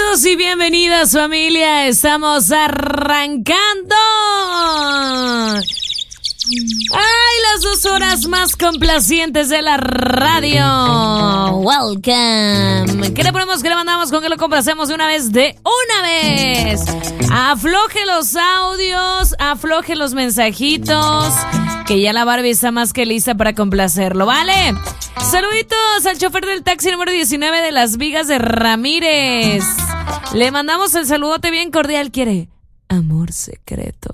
Bienvenidos y bienvenidas, familia. Estamos arrancando. ¡Ay! Las 2 horas más complacientes de la radio. Welcome. ¿Qué le ponemos? ¿Qué le mandamos? ¿Con qué lo complacemos de una vez? De una vez. Afloje los audios, afloje los mensajitos, que ya la Barbie está más que lista para complacerlo, ¿vale? Saluditos al chofer del taxi número 19 de Las Vigas de Ramírez. Le mandamos el saludote bien cordial. Quiere amor secreto.